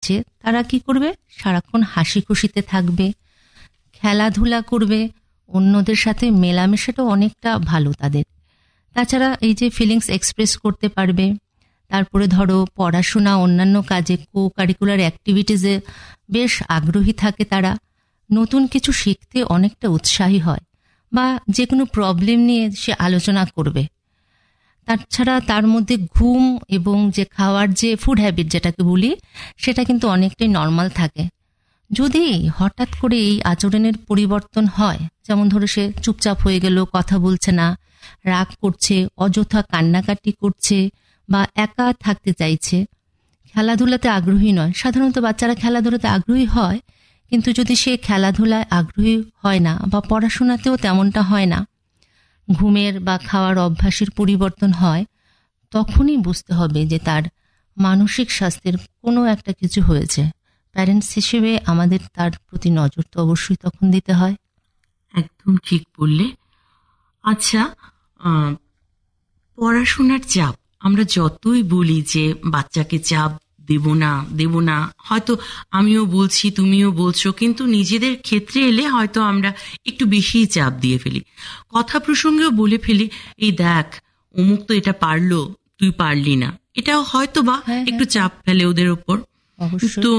আছে তারা কি করবে, সারাক্ষণ হাসি খুশিতে থাকবে, খেলাধুলা করবে, অন্যদের সাথে মেলামেশাটাও অনেকটা ভালো তাদের। তাছাড়া এই যে ফিলিংস এক্সপ্রেস করতে পারবে। তারপরে ধরো পড়াশোনা, অন্যান্য কাজে, কো কারিকুলার অ্যাক্টিভিটিসে বেশ আগ্রহী থাকে তারা, নতুন কিছু শিখতে অনেকটা উৎসাহী হয়, বা যে কোনো প্রবলেম নিয়ে সে আলোচনা করবে। তাছাড়া তার মধ্যে ঘুম এবং যে খাওয়ার যে ফুড হ্যাবিট যেটাকে বলি, সেটা কিন্তু অনেকটাই নর্মাল থাকে। যদি হঠাৎ করে এই আচরণের পরিবর্তন হয়, যেমন ধরো সে চুপচাপ হয়ে গেল, কথা বলছে না, রাগ করছে, অযথা কান্নাকাটি করছে, বা একা থাকতে চাইছে, খেলাধুলাতে আগ্রহী নয়। সাধারণত বাচ্চারা খেলাধুলাতে আগ্রহী হয়, কিন্তু যদি সে খেলাধুলায় আগ্রহী হয় না বা পড়াশোনাতেও তেমনটা হয় না, ঘুমের বা খাওয়ার অভ্যাসের পরিবর্তন হয়, তখনই বুঝতে হবে যে তার মানসিক স্বাস্থ্যের কোনো একটা কিছু হয়েছে। প্যারেন্টস হিসেবে আমাদের তার প্রতি নজর তো অবশ্যই তখন দিতে হয়। একদম ঠিক বললে। আচ্ছা, পড়াশোনার চাপ, আমরা যতই বলি যে বাচ্চাকে চাপ দেব না, হয়তো আমিও বলছি, তুমিও বলছো, কিন্তু নিজেদের ক্ষেত্রে এলে হয়তো আমরা একটু বেশিই চাপ দিয়ে ফেলি। কথা প্রসঙ্গেও বলে ফেলি, এই দেখ অমুক তো এটা পারলো, তুই পারলি না। এটাও হয়তো বা একটু চাপ ফেলে ওদের ওপর। তো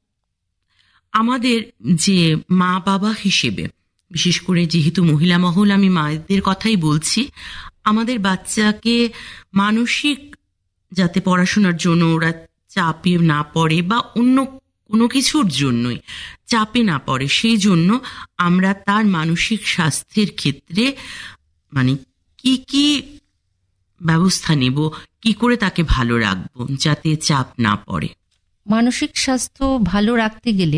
আমাদের যে মা বাবা হিসেবে, বিশেষ করে যেহেতু মহিলা মহল, আমি মায়েদের কথাই বলছি, আমাদের বাচ্চাকে মানসিক যাতে পড়াশোনার জন্য ওরা চাপে না পড়ে বা অন্য কোনো কিছুর জন্যই চাপে না পড়ে, সেই জন্য আমরা তার মানসিক স্বাস্থ্যের ক্ষেত্রে মানে কি কি ব্যবস্থা নেব, কি করে তাকে ভালো রাখবো যাতে চাপ না পড়ে। মানসিক স্বাস্থ্য ভালো রাখতে গেলে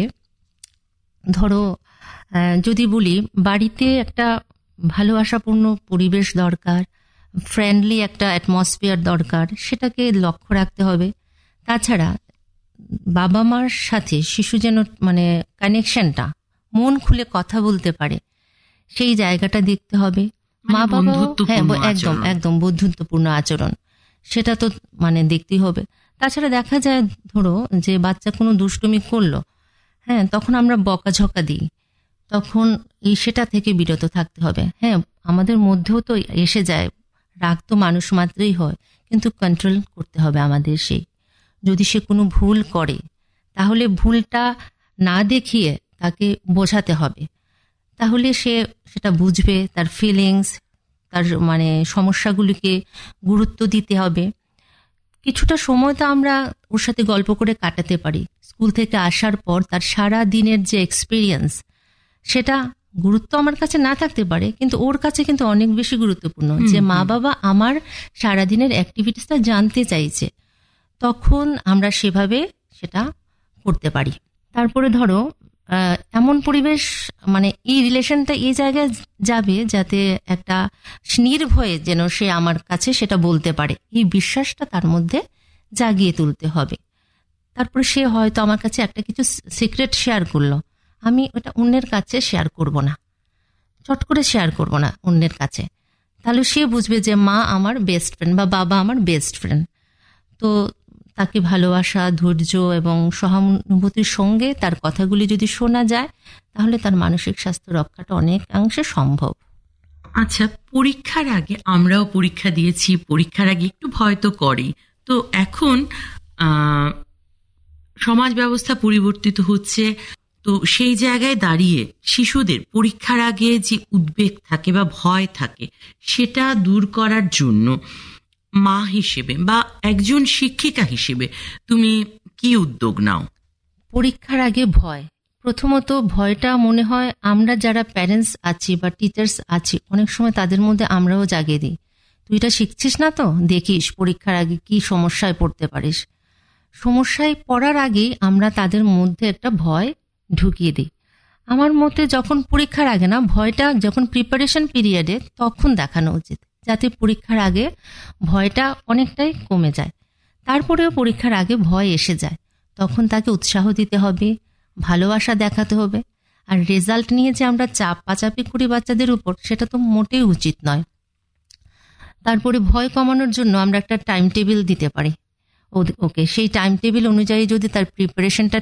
ধরো যদি বলি, বাড়িতে একটা ভালোবাসাপূর্ণ পরিবেশ দরকার, ফ্রেন্ডলি একটা অ্যাটমসফিয়ার দরকার, সেটাকে লক্ষ্য রাখতে হবে। তাছাড়া বাবা মার সাথে শিশু যেন কানেকশনটা, মন খুলে কথা বলতে পারে, সেই জায়গাটা দেখতে হবে। মা বাবা একদম একদম বন্ধুত্বপূর্ণ আচরণ, সেটা তো দেখতেই হবে। তাছাড়া দেখা যায় ধরো যে বাচ্চা কোনো দুষ্টুমি করলো, তখন আমরা বকাঝকা দিই, তখন সেটা থেকে বিরত থাকতে হবে। আমাদের মধ্যেও তো এসে যায়, রাগ তো মানুষ মাত্রই হয়, কিন্তু কন্ট্রোল করতে হবে আমাদের। যদি সে কোনো ভুল করে, তাহলে ভুলটা না দেখিয়ে তাকে বোঝাতে হবে, তাহলে সে সেটা বুঝবে, তার ফিলিংস, তার সমস্যাগুলিকে গুরুত্ব দিতে হবে। কিছুটা সময় তো আমরা ওর সাথে গল্প করে কাটাতে পারি। স্কুল থেকে আসার পর তার সারা দিনের যে এক্সপিরিয়েন্স, সেটা গুরুত্ব আমার কাছে না থাকতে পারে, কিন্তু ওর কাছে কিন্তু অনেক বেশি গুরুত্বপূর্ণ, যে মা বাবা আমার সারাদিনের অ্যাক্টিভিটিসটা জানতে চাইছে, তখন আমরা সেভাবে সেটা করতে পারি। তারপরে ধরো এমন পরিবেশ, এই রিলেশনটা এই জায়গায় যাবে যাতে একটা নির্ভয়ে যেন সে আমার কাছে সেটা বলতে পারে, এই বিশ্বাসটা তার মধ্যে জাগিয়ে তুলতে হবে। তারপরে সে হয়তো আমার কাছে একটা কিছু সিক্রেট শেয়ার করলো, আমি ওটা অন্যের কাছে শেয়ার করব না, চট করে শেয়ার করব না অন্যের কাছে। তাহলে সে বুঝবে যে মা আমার বেস্ট ফ্রেন্ড বা বাবা আমার বেস্ট ফ্রেন্ড। তো তাকে ভালোবাসা, ধৈর্য এবং সহানুভূতির সঙ্গে তার কথাগুলি যদি শোনা যায়, তাহলে তার মানসিক স্বাস্থ্য রক্ষাটা অনেকাংশে সম্ভব। আচ্ছা, পরীক্ষার আগে, আমরাও পরীক্ষা দিয়েছি, পরীক্ষার আগে একটু ভয় তো করেই। তো এখন সমাজ ব্যবস্থা পরিবর্তিত হচ্ছে, তো সেই জায়গায় দাঁড়িয়ে শিশুদের পরীক্ষার আগে যে উদ্বেগ থাকে বা ভয় থাকে, সেটা দূর করার জন্য মা হিসেবে বা একজন শিক্ষিকা হিসেবে তুমি কি উদ্যোগ নাও? পরীক্ষার আগে ভয়, প্রথমত ভয়টা মনে হয় আমরা যারা প্যারেন্টস আছি বা টিচার্স আছি, অনেক সময় তাদের মধ্যে আমরাও জাগিয়ে দিই, তুই এটা শিখছিস না তো, দেখিস পরীক্ষার আগে কি সমস্যায় পড়তে পারিস। সমস্যায় পড়ার আগেই আমরা তাদের মধ্যে একটা ভয় ঢুকিয়ে দিই। আমার মতে যখন পরীক্ষার আগে না, ভয়টা যখন প্রিপারেশন পিরিয়ডে তখন দেখানো উচিত, যাতে পরীক্ষার আগে ভয়টা অনেকটাই কমে যায়। তারপরেও পরীক্ষার আগে ভয় এসে যায়, তখন তাকে উৎসাহ দিতে হবে, ভালোবাসা দেখাতে হবে। আর রেজাল্ট নিয়ে যে আমরা চাপাচাপি করি বাচ্চাদের উপর, সেটা তো মোটেই উচিত নয়। তারপরে ভয় কমানোর জন্য আমরা একটা টাইম টেবিল দিতে পারি ওকে, সেই টাইম টেবিল অনুযায়ী যদি তার প্রিপারেশনটা